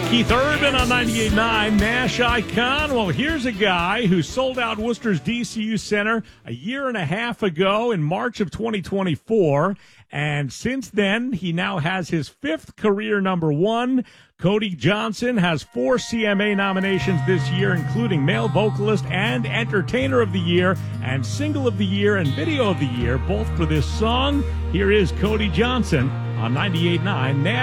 Keith Urban on 98.9 Nash Icon. Well, here's a guy who sold out Worcester's DCU Center a year and a half ago in March of 2024. And since then, he now has his fifth career number one. Cody Johnson has 4 CMA nominations this year, including Male Vocalist and Entertainer of the Year and Single of the Year and Video of the Year, both for this song. Here is Cody Johnson on 98.9 Nash.